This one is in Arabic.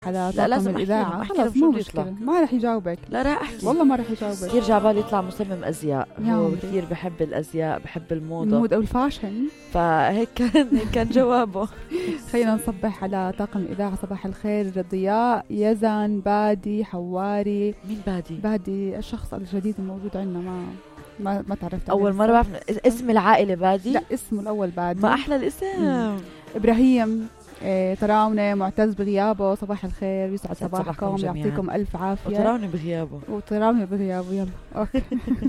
على لا، لازم طاقم الإذاعة. أحكي خلاص مو مشكلة، ما رح يجاوبك. لا راح أحكي والله ما رح يجاوبك. كثير جعبالي يطلع مصمم أزياء، يا هو عمري. كثير بحب الأزياء، بحب الموضة، المود أو الفاشن. فهيك كان جوابه. خلينا نصبح على طاقم الإذاعة. صباح الخير ضياء، يزن، بادي، حواري. مين بادي؟ بادي الشخص الجديد الموجود عندنا، ما تعرفت عليه أول مرة بعرف اسم العائلة بادي. لا اسمه الأول بادي. ما أحلى الاسم. إبراهيم تراونة، معتز بغيابه. صباح الخير، يسعد صباحكم، جميعاً. يعطيكم ألف عافية. وتراوني بغيابه. وتراونة بغيابه. يلا أوكي.